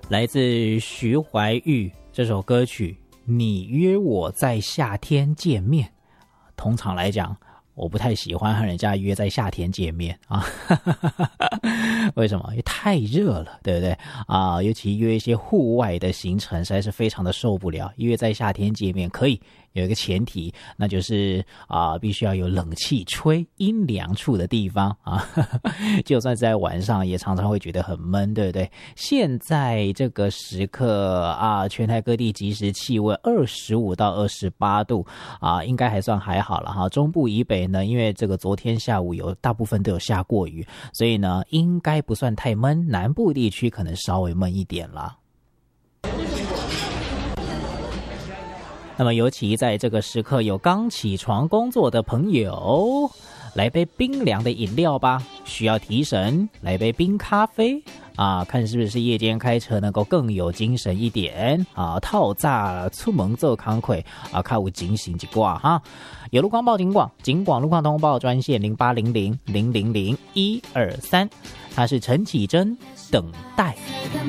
来自徐怀钰这首歌曲《你约我在夏天见面》。通常来讲，我不太喜欢和人家约在夏天见面啊，为什么？因为太热了，对不对啊？尤其约一些户外的行程，实在是非常的受不了。约在夏天见面可以有一个前提，那就是必须要有冷气吹，阴凉处的地方啊。就算是在晚上，也常常会觉得很闷，对不对？现在这个时刻全台各地即时气温25到28度应该还算还好了哈。中部以北呢，因为这个昨天下午大部分都有下过雨，所以呢应该不算太闷，南部地区可能稍微闷一点啦。那么尤其在这个时刻，有刚起床工作的朋友，来杯冰凉的饮料吧。需要提神，来杯冰咖啡看是不是夜间开车能够更有精神一点套炸出门做康亏较有警醒一挂哈。有路况报警广路况通报专线0800000123，它是陈绮贞等待。